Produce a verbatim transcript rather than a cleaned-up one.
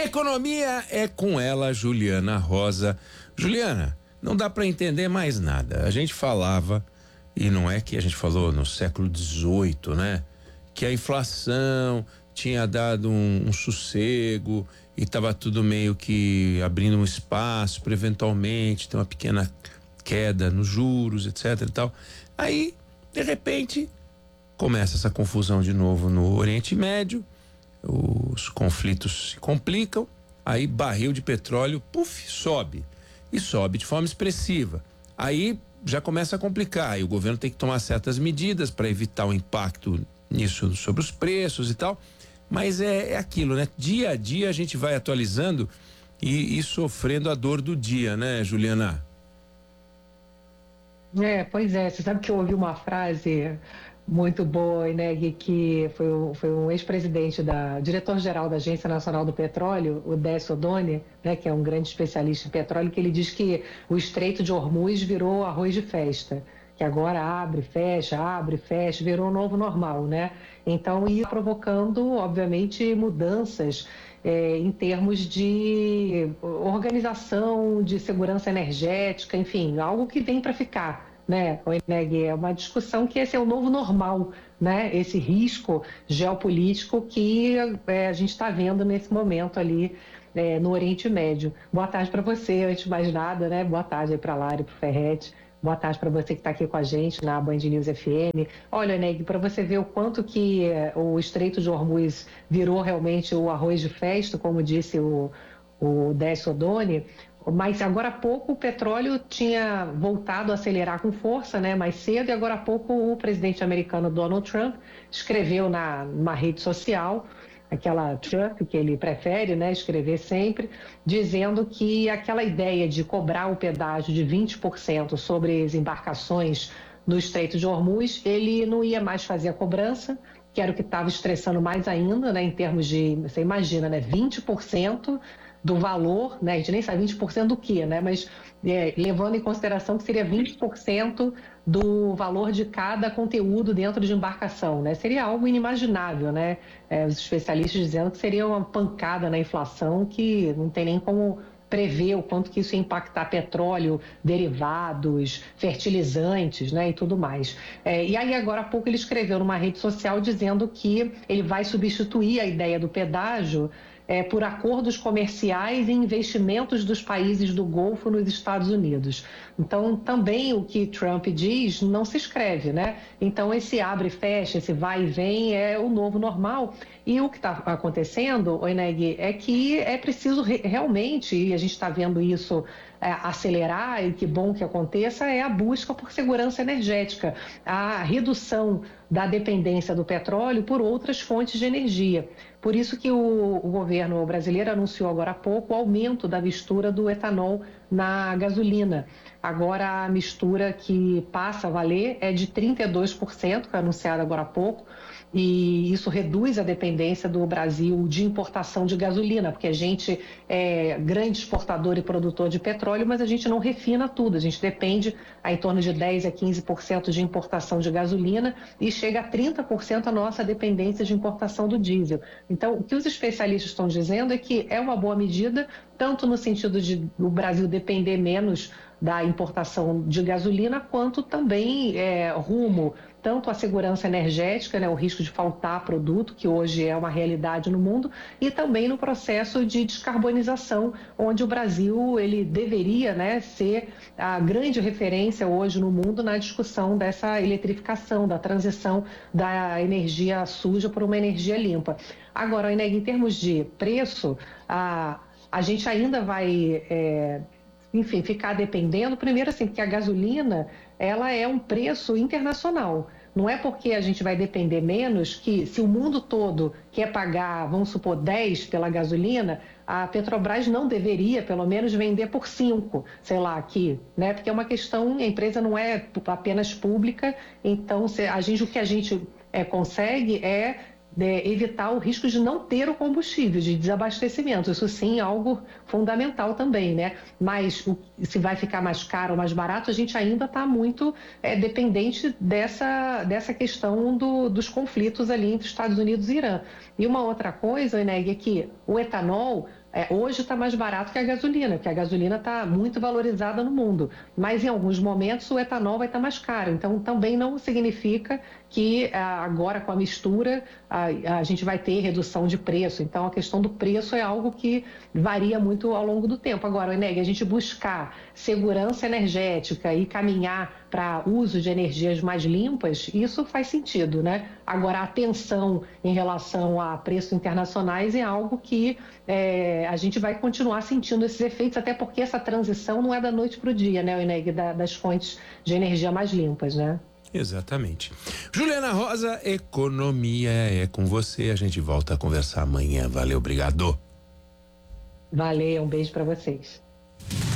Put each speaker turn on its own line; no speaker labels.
Economia é com ela, Juliana Rosa. Juliana, não dá para entender mais nada. A gente falava, e não é que a gente falou no século dezoito, né? Que a inflação tinha dado um, um sossego e estava tudo meio que abrindo um espaço para eventualmente ter uma pequena queda nos juros, etc e tal. Aí, de repente, começa essa confusão de novo no Oriente Médio, os conflitos se complicam, aí barril de petróleo, puf, sobe. E sobe de forma expressiva. Aí já começa a complicar, e o governo tem que tomar certas medidas para evitar o impacto nisso sobre os preços e tal. Mas é, é aquilo, né? Dia a dia a gente vai atualizando e, e sofrendo a dor do dia, né, Juliana?
É, pois é, você sabe que eu ouvi uma frase muito boa, né, que foi, um- foi um ex-presidente da, diretor-geral da Agência Nacional do Petróleo, o Décio Oddone, né, que é um grande especialista em petróleo, que ele diz que o Estreito de Hormuz virou arroz de festa, que agora abre, fecha, abre, fecha, virou um novo normal, né? Então, ia provocando, obviamente, mudanças é, em termos de organização, de segurança energética, enfim, algo que vem para ficar, né, o Eneg? É uma discussão que esse é o novo normal, né? Esse risco geopolítico que é, a gente está vendo nesse momento ali é, no Oriente Médio. Boa tarde para você, antes de mais nada, né? Boa tarde aí para a Lari, para o Ferretti. Boa tarde para você que está aqui com a gente na Band News F M. Olha, Neg, para você ver o quanto que eh, o Estreito de Hormuz virou realmente o arroz de festa, como disse o, o Décio Oddone, mas agora há pouco o petróleo tinha voltado a acelerar com força, né, mais cedo, e agora há pouco o presidente americano Donald Trump escreveu na, numa rede social, aquela Trump que ele prefere, né, escrever sempre, dizendo que aquela ideia de cobrar o pedágio de vinte por cento sobre as embarcações no Estreito de Hormuz, ele não ia mais fazer a cobrança, que era o que estava estressando mais ainda, né, em termos de, você imagina, né, vinte por cento do valor, né, a gente nem sabe vinte por cento do que, né, mas é, levando em consideração que seria vinte por cento do valor de cada conteúdo dentro de embarcação, né, seria algo inimaginável, né, é, os especialistas dizendo que seria uma pancada na inflação que não tem nem como prever o quanto que isso ia impactar petróleo, derivados, fertilizantes, né, e tudo mais. É, e aí agora há pouco ele escreveu numa rede social dizendo que ele vai substituir a ideia do pedágio é, por acordos comerciais e investimentos dos países do Golfo nos Estados Unidos. Então, também o que Trump diz não se escreve, né? Então, esse abre e fecha, esse vai e vem é o novo normal. E o que está acontecendo, Oineg, é que é preciso re realmente, e a gente está vendo isso é, acelerar, e que bom que aconteça, é a busca por segurança energética, a redução da dependência do petróleo por outras fontes de energia. Por isso que o, o governo brasileiro anunciou agora há pouco o aumento da mistura do etanol na gasolina. Agora a mistura que passa a valer é de trinta e dois por cento, que foi anunciada agora há pouco, e isso reduz a dependência do Brasil de importação de gasolina, porque a gente é grande exportador e produtor de petróleo, mas a gente não refina tudo, a gente depende a em torno de dez a quinze por cento de importação de gasolina e chega a trinta por cento a nossa dependência de importação do diesel. Então, o que os especialistas estão dizendo é que é uma boa medida, tanto no sentido de o Brasil depender menos da importação de gasolina, quanto também é, rumo tanto à segurança energética, né, o risco de faltar produto, que hoje é uma realidade no mundo, e também no processo de descarbonização, onde o Brasil ele deveria, né, ser a grande referência hoje no mundo na discussão dessa eletrificação, da transição da energia suja por uma energia limpa. Agora, em termos de preço, a, a gente ainda vai... É, enfim, ficar dependendo, primeiro assim, porque a gasolina, ela é um preço internacional. Não é porque a gente vai depender menos que, se o mundo todo quer pagar, vamos supor, dez pela gasolina, a Petrobras não deveria, pelo menos, vender por cinco, sei lá, aqui, né? Porque é uma questão, a empresa não é apenas pública, então a gente, o que a gente é, consegue é de evitar o risco de não ter o combustível, de desabastecimento. Isso sim é algo fundamental também, né? Mas o, se vai ficar mais caro ou mais barato, a gente ainda está muito é, dependente dessa, dessa questão do, dos conflitos ali entre Estados Unidos e Irã. E uma outra coisa, Eneg, é que o etanol É, hoje está mais barato que a gasolina, porque a gasolina está muito valorizada no mundo, mas em alguns momentos o etanol vai estar mais caro, então também não significa que ah, agora com a mistura a, a gente vai ter redução de preço. Então a questão do preço é algo que varia muito ao longo do tempo. Agora, Eneg, a gente buscar segurança energética e caminhar para uso de energias mais limpas, isso faz sentido, né? Agora, a atenção em relação a preços internacionais é algo que é, a gente vai continuar sentindo esses efeitos, até porque essa transição não é da noite para o dia, né, Eneg, da, das fontes de energia mais limpas, né?
Exatamente. Juliana Rosa, economia é com você. A gente volta a conversar amanhã. Valeu, obrigado.
Valeu, um beijo para vocês.